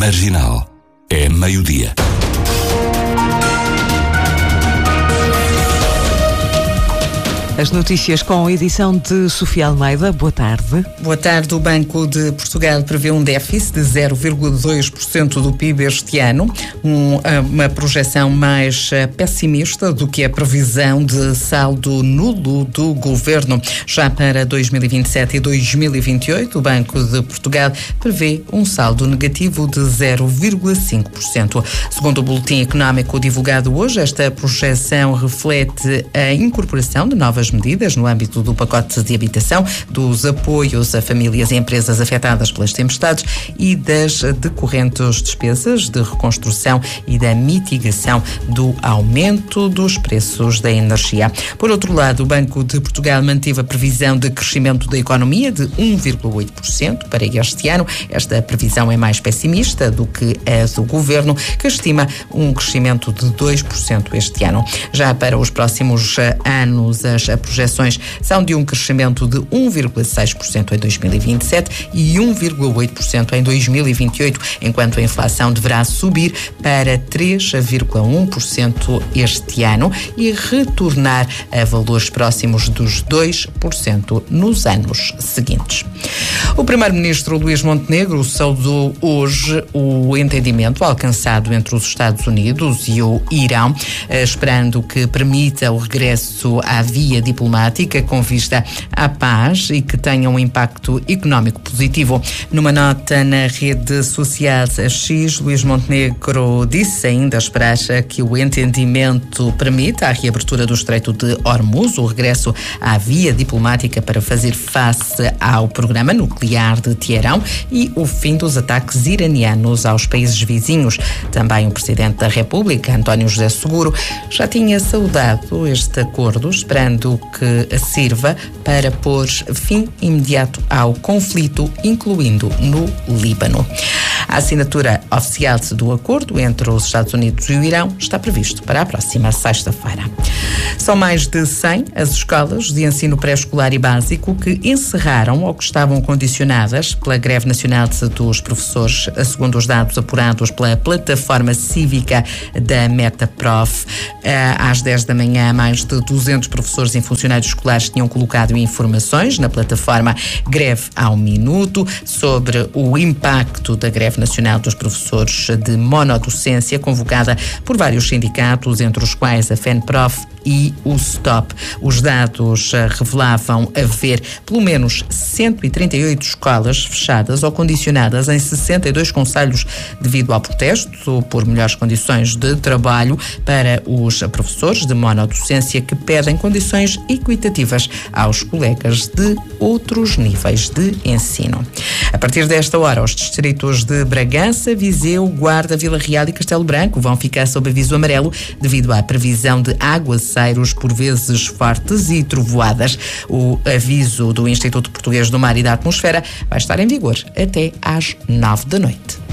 Marginal. É meio-dia. As notícias com a edição de Sofia Almeida. Boa tarde. Boa tarde. O Banco de Portugal prevê um déficit de 0,2% do PIB este ano, uma projeção mais pessimista do que a previsão de saldo nulo do Governo. Já para 2027 e 2028, o Banco de Portugal prevê um saldo negativo de 0,5%. Segundo o Boletim Económico divulgado hoje, esta projeção reflete a incorporação de novas medidas no âmbito do pacote de habitação, dos apoios a famílias e empresas afetadas pelas tempestades e das decorrentes despesas de reconstrução e da mitigação do aumento dos preços da energia. Por outro lado, o Banco de Portugal manteve a previsão de crescimento da economia de 1,8% para este ano. Esta previsão é mais pessimista do que a do Governo, que estima um crescimento de 2% este ano. Já para os próximos anos, as projeções são de um crescimento de 1,6% em 2027 e 1,8% em 2028, enquanto a inflação deverá subir para 3,1% este ano e retornar a valores próximos dos 2% nos anos seguintes. O primeiro-ministro Luís Montenegro saudou hoje o entendimento alcançado entre os Estados Unidos e o Irão, esperando que permita o regresso à via diplomática com vista à paz e que tenha um impacto económico positivo. Numa nota na rede social X, Luís Montenegro disse ainda esperar que o entendimento permita a reabertura do Estreito de Hormuz, o regresso à via diplomática para fazer face ao programa nuclear de Teherão e o fim dos ataques iranianos aos países vizinhos. Também o Presidente da República, António José Seguro, já tinha saudado este acordo, esperando que sirva para pôr fim imediato ao conflito, incluindo no Líbano. A assinatura oficial do acordo entre os Estados Unidos e o Irão está previsto para a próxima sexta-feira. São mais de 100 as escolas de ensino pré-escolar e básico que encerraram ou que estavam condicionadas pela greve nacional dos professores, segundo os dados apurados pela plataforma cívica da Metaprof. Às 10 da manhã, mais de 200 professores e funcionários escolares tinham colocado informações na plataforma Greve ao Minuto sobre o impacto da greve nacional dos professores de monodocência, convocada por vários sindicatos, entre os quais a FENPROF e o STOP. Os dados revelavam haver pelo menos 138 escolas fechadas ou condicionadas em 62 concelhos devido ao protesto por melhores condições de trabalho para os professores de monodocência, que pedem condições equitativas aos colegas de outros níveis de ensino. A partir desta hora, os distritos de Bragança, Viseu, Guarda, Vila Real e Castelo Branco vão ficar sob aviso amarelo devido à previsão de aguaceiros, por vezes fortes e trovoadas. O aviso do Instituto Português do Mar e da Atmosfera vai estar em vigor até às 9 da noite.